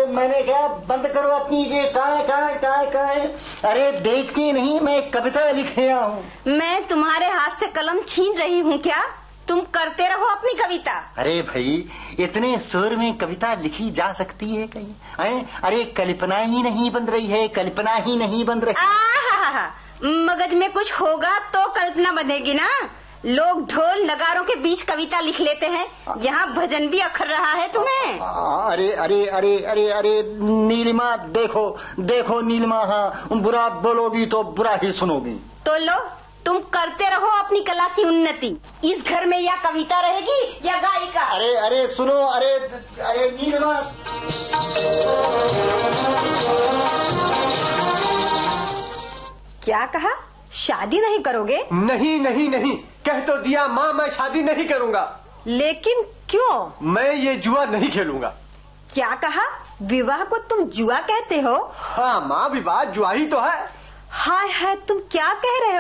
मैंने कहा बंद करो अपनी ये काय। अरे देखती नहीं, मैं कविता लिख रहा हूँ। मैं तुम्हारे हाथ से कलम छीन रही हूँ क्या? तुम करते रहो अपनी कविता। अरे भाई, इतने सुर में कविता लिखी जा सकती है कहीं? अरे कल्पना ही नहीं बन रही है, कल्पना ही नहीं बन रही। मगज में कुछ होगा तो कल्पना बनेगी ना। लोग ढोल नगारों के बीच कविता लिख लेते हैं, यहाँ भजन भी अखर रहा है तुम्हें। अरे अरे अरे अरे अरे नीलिमा, देखो देखो नीलिमा, हाँ बुरा बोलोगी तो बुरा ही सुनोगी। तो लो, तुम करते रहो अपनी कला की उन्नति। इस घर में या कविता रहेगी या गायिका। अरे अरे सुनो, अरे अरे नीलिमा। क्या कहा? शादी नहीं करोगे? नहीं नहीं नहीं, कह तो दिया माँ, मैं शादी नहीं करूँगा। लेकिन क्यों? मैं ये जुआ नहीं खेलूंगा। क्या कहा? विवाह को तुम जुआ कहते हो? हाँ माँ, विवाह जुआ ही तो है। हाय हाय, तुम क्या कह रहे हो?